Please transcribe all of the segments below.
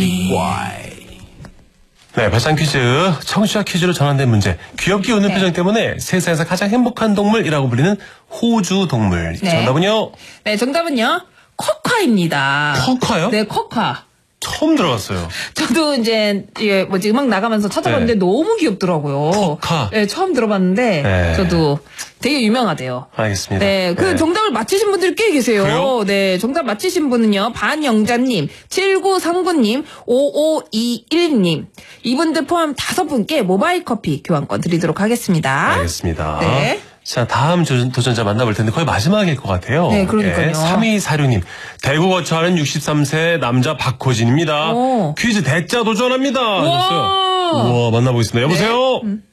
네, 발상 퀴즈. 청취자 퀴즈로 전환된 문제. 귀엽게 웃는 표정 때문에 세상에서 가장 행복한 동물이라고 불리는 호주 동물. 네. 정답은요? 네, 정답은요. 쿼카입니다. 쿼카요? 네, 쿼카. 처음 들어봤어요. 저도 이제 음악 나가면서 찾아봤는데 네. 너무 귀엽더라고요. 쿼카. 네, 처음 들어봤는데 네. 저도 되게 유명하대요. 알겠습니다. 네, 그 네. 정답을 맞히신 분들이 꽤 계세요. 그래요? 네, 정답 맞히신 분은요. 반영자님, 7939님, 5521님. 이분들 포함 5분께 모바일 커피 교환권 드리도록 하겠습니다. 알겠습니다. 네. 자, 다음 도전자 만나볼 텐데 거의 마지막일 것 같아요. 네, 그러니까요. 3246님. 대구 거처하는 63세 남자 박호진입니다. 오. 퀴즈 대짜 도전합니다. 하셨어요. 우와, 만나보겠습니다. 여보세요? 네.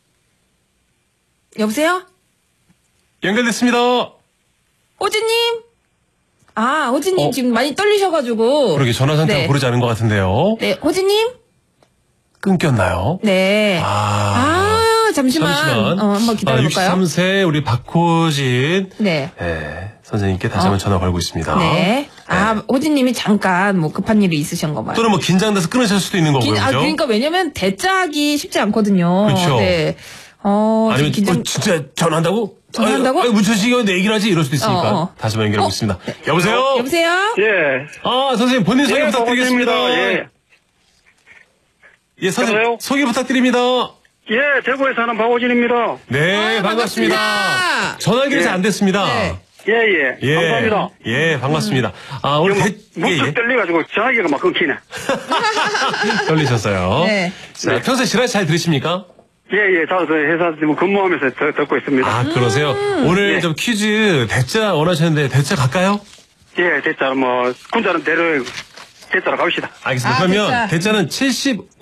여보세요? 연결됐습니다. 호진님? 아, 호진님 어? 지금 많이 떨리셔가지고. 그러게 전화 상태가 네. 고르지 않은 것 같은데요. 네, 호진님? 끊겼나요? 네. 잠시만. 한번 기다려볼까요? 63세 우리 박호진. 네. 네, 선생님께 다시 한번 전화 걸고 있습니다. 네. 호진님이 잠깐 급한 일이 있으신 거 봐요. 또는 긴장돼서 끊으실 수도 있는 거고요. 그죠? 그러니까 왜냐면 대짜기 쉽지 않거든요. 그렇죠. 네. 아니면 긴장... 진짜 전화한다고? 전화한다고? 문천식이 왜 내 얘기를 하지? 이럴 수도 있으니까. 다시 한번 연결하고 있습니다. 네. 여보세요? 여보세요? 예. 선생님 본인 소개 부탁드리겠습니다. 예. 예, 선생님 여보세요? 소개 부탁드립니다. 예, 대구에 사는 박호진입니다. 네, 반갑습니다. 반갑습니다. 전화기를 잘 안 됐습니다. 네. 예. 감사합니다. 예, 반갑습니다. 오늘 묵뚝 떨려가지고 전화기가 막 끊기네. 떨리셨어요. 네. 자, 평소에 지라시 잘 들으십니까? 예. 저 회사 근무하면서 듣고 있습니다. 그러세요? 오늘 예. 좀 퀴즈 대짜 원하셨는데 대짜 갈까요? 예, 대짜 군자는 대로 대짜로 갑시다. 알겠습니다. 그러면 대짜는 70